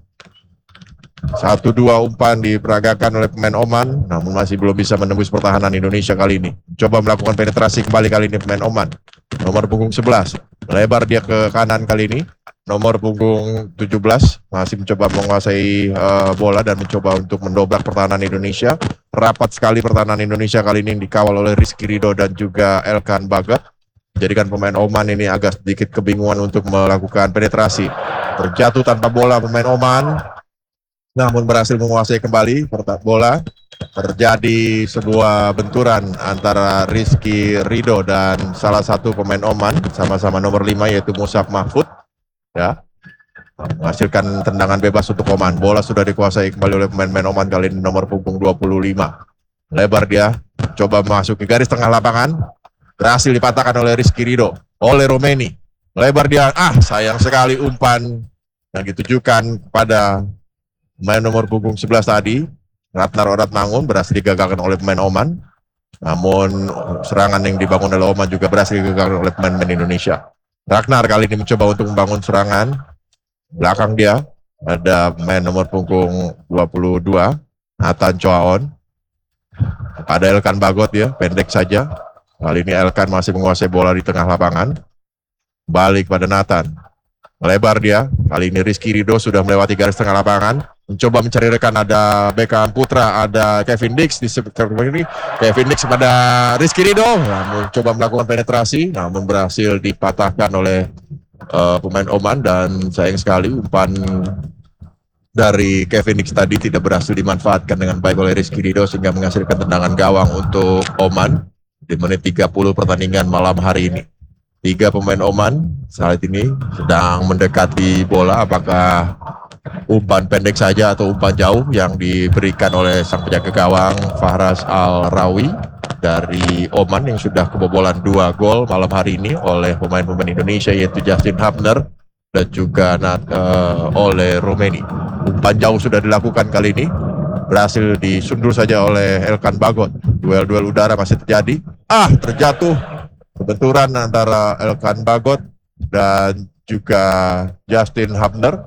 Satu dua umpan diperagakan oleh pemain Oman, namun masih belum bisa menembus pertahanan Indonesia kali ini. Coba melakukan penetrasi kembali kali ini pemain Oman. Nomor punggung sebelas, lebar dia ke kanan kali ini. Nomor punggung tujuh belas masih mencoba menguasai uh, bola dan mencoba untuk mendobrak pertahanan Indonesia. Rapat sekali pertahanan Indonesia kali ini dikawal oleh Rizky Ridho dan juga Elkan Bagot. Jadikan pemain Oman ini agak sedikit kebingungan untuk melakukan penetrasi. Terjatuh tanpa bola pemain Oman, namun berhasil menguasai kembali bola. Terjadi sebuah benturan antara Rizky Ridho dan salah satu pemain Oman, sama-sama nomor lima yaitu Musab Mahfud. Ya, menghasilkan tendangan bebas untuk Oman. Bola sudah dikuasai kembali oleh pemain-pemain Oman kali ini nomor punggung dua puluh lima. Lebar dia, coba masuk ke garis tengah lapangan. Berhasil dipatahkan oleh Rizky Ridho, oleh Romeni. Lebar dia, ah sayang sekali umpan yang ditujukan kepada pemain nomor punggung sebelas tadi, Ratnar Oratmangun, berhasil digagalkan oleh pemain Oman. Namun serangan yang dibangun oleh Oman juga berhasil digagal oleh pemain-pemain Indonesia. Ragnar kali ini mencoba untuk membangun serangan. Belakang dia ada pemain nomor punggung dua puluh dua, Nathan Choaon. Ada Elkan Bagot ya, pendek saja. Kali ini Elkan masih menguasai bola di tengah lapangan. Balik pada Nathan. Melebar dia. Kali ini Rizky Ridho sudah melewati garis tengah lapangan. Mencoba mencari rekan, ada Beckham Putra, ada Kevin Dix di sektor ini. Kevin Dix pada Rizky Ridho. Namun coba melakukan penetrasi, namun berhasil dipatahkan oleh uh, pemain Oman, dan sayang sekali umpan dari Kevin Dix tadi tidak berhasil dimanfaatkan dengan baik oleh Rizky Ridho sehingga menghasilkan tendangan gawang untuk Oman di menit tiga puluh pertandingan malam hari ini. Tiga pemain Oman saat ini sedang mendekati bola, apakah umpan pendek saja atau umpan jauh yang diberikan oleh sang penjaga gawang Fahras Al-Rawi dari Oman yang sudah kebobolan dua gol malam hari ini oleh pemain-pemain Indonesia, yaitu Justin Hubner dan juga uh, oleh Romeni. Umpan jauh sudah dilakukan kali ini, berhasil disundur saja oleh Elkan Bagot. Duel-duel udara masih terjadi. Ah, terjatuh. Kebenturan antara Elkan Bagot dan juga Justin Hubner.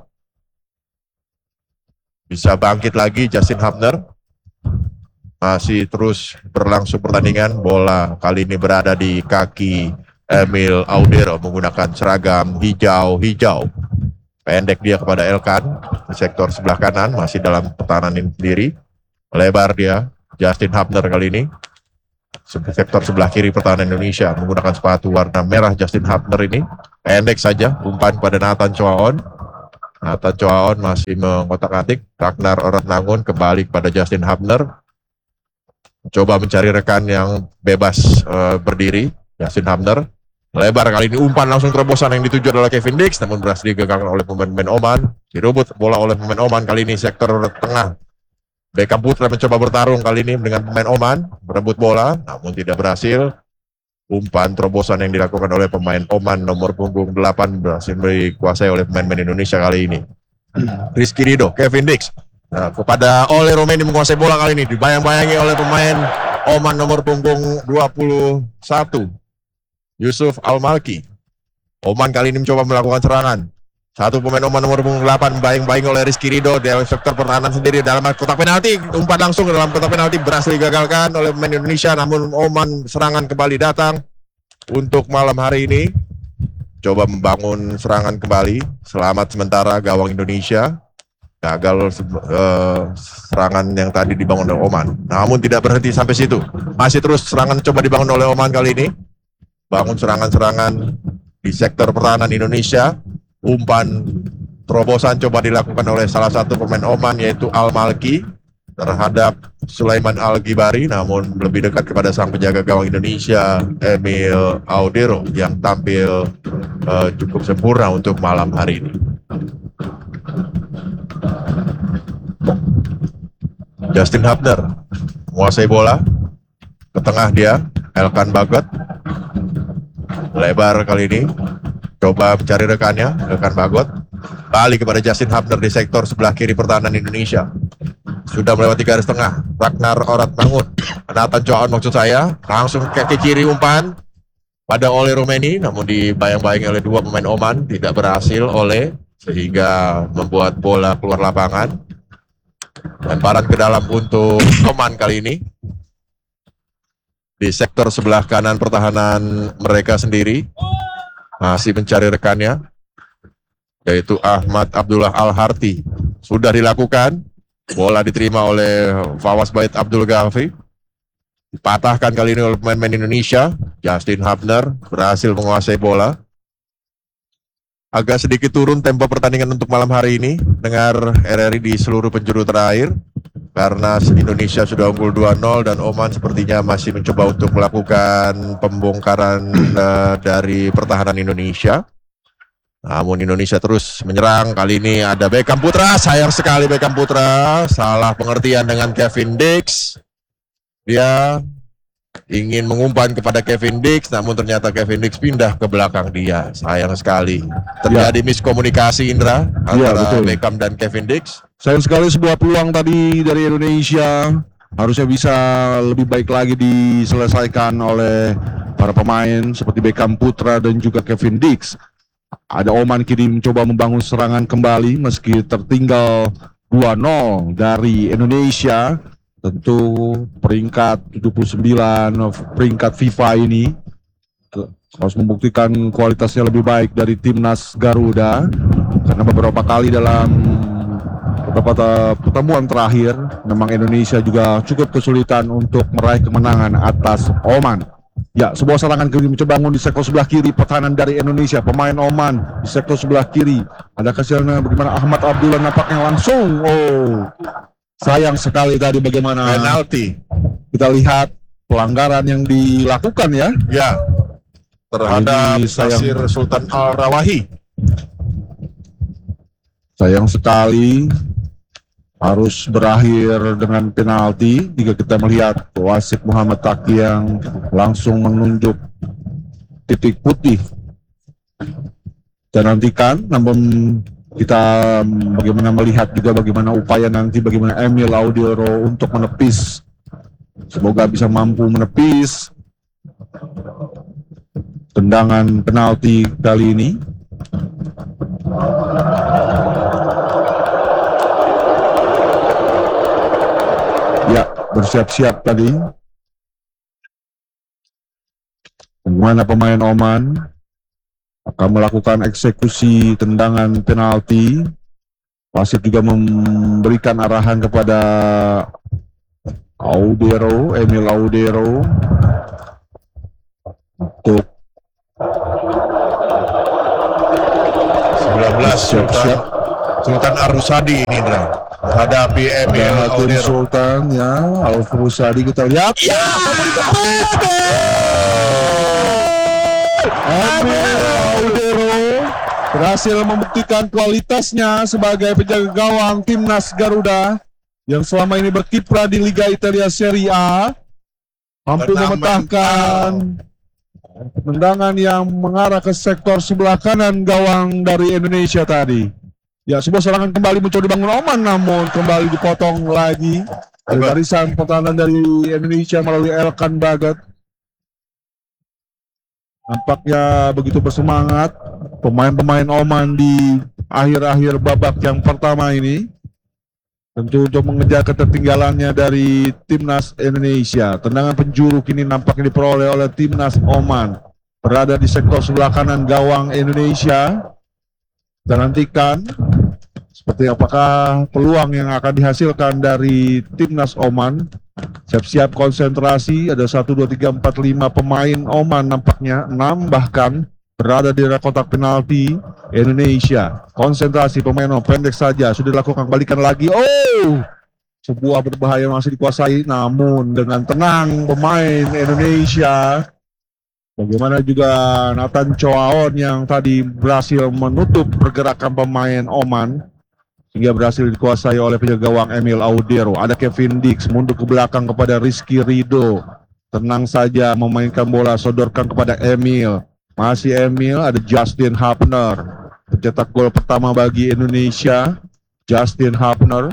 Bisa bangkit lagi Justin Hubner. Masih terus berlangsung pertandingan. Bola kali ini berada di kaki Emil Audero menggunakan seragam hijau-hijau. Pendek dia kepada Elkan di sektor sebelah kanan, masih dalam pertahanan ini sendiri. Melebar dia Justin Hubner kali ini. Sektor sebelah kiri pertahanan Indonesia menggunakan sepatu warna merah. Justin Hubner ini pendek saja, umpan pada Nathan Choaon. Nathan Choaon masih mengotak-atik. Ragnar Oratmangun kembali kepada Justin Hubner, coba mencari rekan yang bebas uh, berdiri. Justin Hubner lebar kali ini, umpan langsung terobosan yang dituju adalah Kevin Dix, namun berhasil digagalkan oleh pemain-pemain Oman. Direbut bola oleh pemain Oman kali ini sektor tengah. Beckham Putra mencoba bertarung kali ini dengan pemain Oman, merebut bola, namun tidak berhasil. Umpan terobosan yang dilakukan oleh pemain Oman nomor punggung delapan berhasil dikuasai oleh pemain-pemain Indonesia kali ini. Rizky Ridho, Kevin Dix, nah, kepada oleh Romeni menguasai bola kali ini, dibayang-bayangi oleh pemain Oman nomor punggung dua puluh satu, Yusuf Al-Malki. Oman kali ini mencoba melakukan serangan. Satu pemain Oman nomor punggung delapan bayang-bayang oleh Rizky Ridho di sektor pertahanan sendiri dalam kotak penalti. Umpan langsung dalam kotak penalti berhasil digagalkan oleh pemain Indonesia, namun Oman serangan kembali datang untuk malam hari ini. Coba membangun serangan kembali. Selamat sementara gawang Indonesia. Gagal uh, serangan yang tadi dibangun oleh Oman. Namun tidak berhenti sampai situ. Masih terus serangan coba dibangun oleh Oman kali ini. Bangun serangan-serangan di sektor pertahanan Indonesia. Umpan terobosan coba dilakukan oleh salah satu pemain Oman, yaitu Al-Malki terhadap Sulaiman Al-Ghibari, namun lebih dekat kepada sang penjaga gawang Indonesia Emil Audero yang tampil uh, cukup sempurna untuk malam hari ini. Justin Hubner menguasai bola ke tengah dia, Elkan Bagot lebar kali ini. Coba mencari rekannya, rekan Bagot. Balik kepada Justin Hubner di sektor sebelah kiri pertahanan Indonesia. Sudah melewati garis tengah. Ragnar Oratmangun. Nathan Choaon maksud saya. Langsung ke kiri umpan pada oleh Romeni. Namun dibayang-bayangi oleh dua pemain Oman. Tidak berhasil oleh. Sehingga membuat bola keluar lapangan. Lemparan ke dalam untuk Oman kali ini. Di sektor sebelah kanan pertahanan mereka sendiri. Masih mencari rekannya, yaitu Ahmad Abdullah Al-Harti. Sudah dilakukan, bola diterima oleh Fawaz Bait Abdul Ghafi. Dipatahkan kali ini oleh pemain-pemain Indonesia. Justin Hubner berhasil menguasai bola. Agak sedikit turun tempo pertandingan untuk malam hari ini. Dengar R R I di seluruh penjuru terakhir. Karena Indonesia sudah unggul dua nol dan Oman sepertinya masih mencoba untuk melakukan pembongkaran uh, dari pertahanan Indonesia. Namun Indonesia terus menyerang. Kali ini ada Beckham Putra. Sayang sekali Beckham Putra. Salah pengertian dengan Kevin Dix. Dia ingin mengumpan kepada Kevin Dix, namun ternyata Kevin Dix pindah ke belakang dia. Sayang sekali. Terjadi ya. Miskomunikasi Indra antara ya, Beckham dan Kevin Dix. Sayang sekali sebuah peluang tadi dari Indonesia harusnya bisa lebih baik lagi diselesaikan oleh para pemain seperti Beckham Putra dan juga Kevin Dix. Ada Oman kini mencoba membangun serangan kembali meski tertinggal dua nol dari Indonesia. Tentu peringkat tujuh puluh sembilan peringkat FIFA ini harus membuktikan kualitasnya lebih baik dari timnas Garuda, karena beberapa kali dalam beberapa pertemuan terakhir memang Indonesia juga cukup kesulitan untuk meraih kemenangan atas Oman. Ya, sebuah serangan kiri mencoba bangun di sektor sebelah kiri, pertahanan dari Indonesia, pemain Oman di sektor sebelah kiri. Ada kesialan bagaimana Ahmad Abdullah nampaknya langsung. Oh, sayang sekali tadi bagaimana Penalti. kita lihat pelanggaran yang dilakukan ya. Ya. Terhadap Ini sayang. Nasir Sultan Al-Rawahi. Sayang sekali harus berakhir dengan penalti jika kita melihat wasit Muhammad Taki yang langsung menunjuk titik putih. Dan nantikan, namun kita bagaimana melihat juga bagaimana upaya nanti bagaimana Emil Audiero untuk menepis. Semoga bisa mampu menepis tendangan penalti kali ini. Ya, bersiap-siap tadi. Bagaimana pemain Oman akan melakukan eksekusi tendangan penalti. Wasit juga memberikan arahan kepada Audiero, Emil Audiero untuk sembilan belas Sultan, siap-siap. Sultan Arusadi ini, Indra. Hadapi Emil Ada Hakim Audiero. Sultan ya, Al-Furusadi kita lihat. Ya, Emil Audiero berhasil membuktikan kualitasnya sebagai penjaga gawang timnas Garuda yang selama ini berkiprah di Liga Italia Serie A, mampu Menambah memetahkan tendangan yang mengarah ke sektor sebelah kanan gawang dari Indonesia tadi. Ya, sebuah serangan kembali mencoba dibangun Oman, namun kembali dipotong lagi dari barisan pertahanan dari Indonesia melalui Elkan Bagot. Nampaknya begitu bersemangat pemain-pemain Oman di akhir-akhir babak yang pertama ini, tentu untuk mengejar ketertinggalannya dari timnas Indonesia. Tendangan penjuru kini nampaknya diperoleh oleh timnas Oman, berada di sektor sebelah kanan gawang Indonesia. Kita nantikan seperti apakah peluang yang akan dihasilkan dari timnas Oman. Siap-siap konsentrasi, ada satu, dua, tiga, empat, lima pemain Oman nampaknya, enam bahkan berada di area kotak penalti Indonesia. Konsentrasi pemain Oman, pendek saja, sudah dilakukan, balikan lagi. Oh, sebuah berbahaya masih dikuasai, namun dengan tenang pemain Indonesia. Bagaimana juga Nathan Choaon yang tadi berhasil menutup pergerakan pemain Oman hingga berhasil dikuasai oleh penjaga gawang Emil Audiero. Ada Kevin Dix mundur ke belakang kepada Rizky Ridho. Tenang saja memainkan bola, sodorkan kepada Emil. Masih Emil, ada Justin Hapner. Pencetak gol pertama bagi Indonesia, Justin Hapner.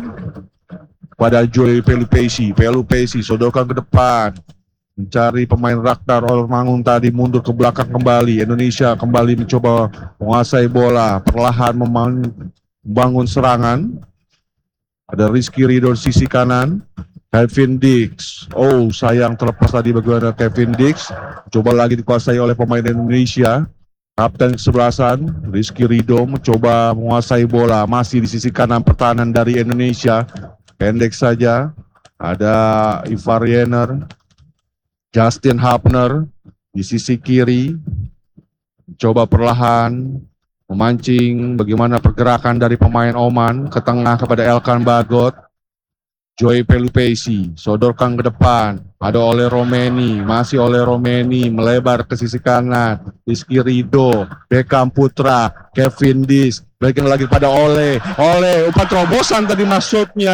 Pada Joey Pelupesi. Pelupesi sodorkan ke depan. Mencari pemain Rakhtar Ormangun tadi mundur ke belakang kembali. Indonesia kembali mencoba menguasai bola, perlahan membangun serangan. Ada Rizky Ridho sisi kanan, Kevin Dix. Oh, sayang terlepas tadi bagaimana Kevin Dix. Coba lagi dikuasai oleh pemain Indonesia. Kapten kesebelasan Rizky Ridho mencoba menguasai bola, masih di sisi kanan pertahanan dari Indonesia. Pendek saja. Ada Ivar Yener, Justin Hapner di sisi kiri, coba perlahan memancing bagaimana pergerakan dari pemain Oman ke tengah kepada Elkan Bagot. Joey Pelupesi sodorkan ke depan, ada oleh Romeni, masih oleh Romeni melebar ke sisi kanan. Rizky Ridho, Beckham Putra, Kevin Dix, balikan lagi pada Oleh, Oleh umpan terobosan tadi maksudnya,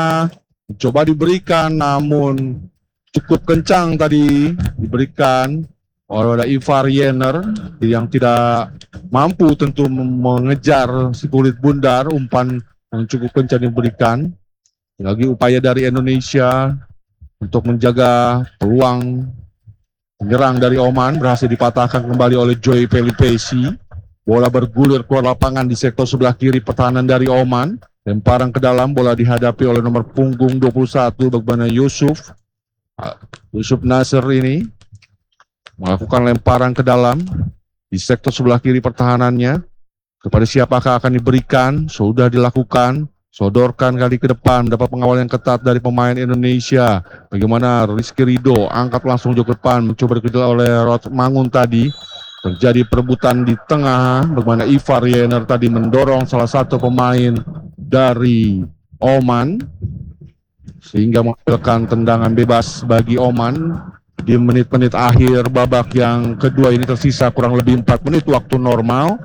coba diberikan namun cukup kencang tadi diberikan oleh Ivar Yener yang tidak mampu tentu mengejar si kulit bundar. Umpan yang cukup kencang diberikan. Lagi upaya dari Indonesia untuk menjaga peluang menyerang dari Oman berhasil dipatahkan kembali oleh Joy Pelipesi. Bola bergulir keluar lapangan di sektor sebelah kiri pertahanan dari Oman. Lemparan ke dalam, bola dihadapi oleh nomor punggung dua puluh satu bagaimana Yusuf. Yusuf Nasir ini melakukan lemparan ke dalam di sektor sebelah kiri pertahanannya. Kepada siapakah akan diberikan? Sudah dilakukan. Sodorkan kali ke depan, dapat pengawal yang ketat dari pemain Indonesia. Bagaimana Rizky Ridho angkat langsung ke depan, mencoba dikejar oleh Rod Mangun tadi. Terjadi perebutan di tengah, bagaimana Ivar Yener tadi mendorong salah satu pemain dari Oman, sehingga menghasilkan tendangan bebas bagi Oman. Di menit-menit akhir babak yang kedua ini tersisa kurang lebih empat menit waktu normal.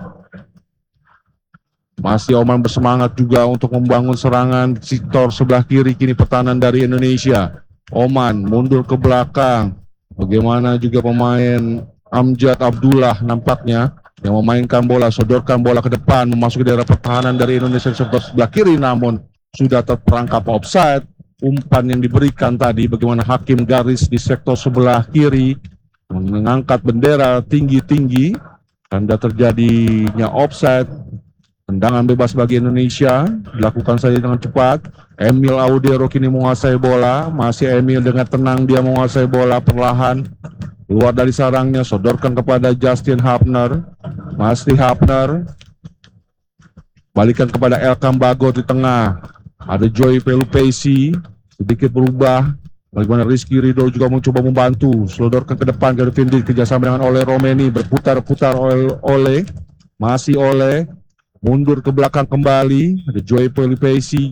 Masih Oman bersemangat juga untuk membangun serangan di sektor sebelah kiri kini pertahanan dari Indonesia. Oman mundur ke belakang. Bagaimana juga pemain Amjad Abdullah nampaknya yang memainkan bola, sodorkan bola ke depan, memasuki daerah pertahanan dari Indonesia di sektor sebelah kiri, namun sudah terperangkap offside. Umpan yang diberikan tadi, bagaimana hakim garis di sektor sebelah kiri mengangkat bendera tinggi-tinggi, tanda terjadinya offside. Tendangan bebas bagi Indonesia, dilakukan saja dengan cepat. Emil Audero kini menguasai bola, masih Emil dengan tenang dia menguasai bola perlahan. Keluar dari sarangnya, sodorkan kepada Justin Hapner. Masih Hapner. Balikan kepada Elkam Bagot di tengah. Ada Joy Pelupesi, sedikit berubah. Bagaimana Rizky Ridho juga mencoba membantu. Sodorkan ke depan, Gary Vindit kerjasama dengan Ole Romeni. Berputar-putar oleh Ole. Masih Ole. Mundur ke belakang kembali. Ada Joy Pelupesi.